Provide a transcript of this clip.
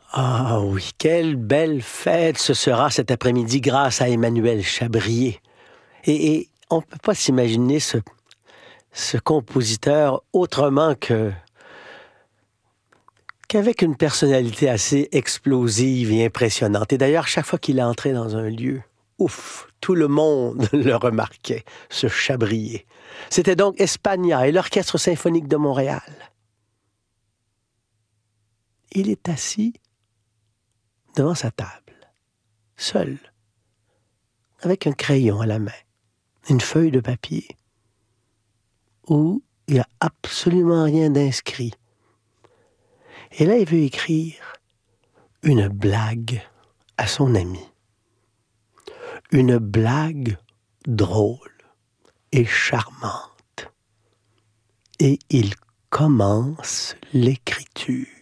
Ah oui, quelle belle fête ce sera cet après-midi grâce à Emmanuel Chabrier. Et on ne peut pas s'imaginer ce compositeur autrement qu'avec une personnalité assez explosive et impressionnante. Et d'ailleurs, chaque fois qu'il est entré dans un lieu, ouf, tout le monde le remarquait, ce Chabrier. C'était donc Espagna et l'Orchestre symphonique de Montréal. Il est assis devant sa table, seul, avec un crayon à la main, une feuille de papier, où il n'y a absolument rien d'inscrit. Et là, il veut écrire une blague à son ami. Une blague drôle et charmante. Et il commence l'écriture.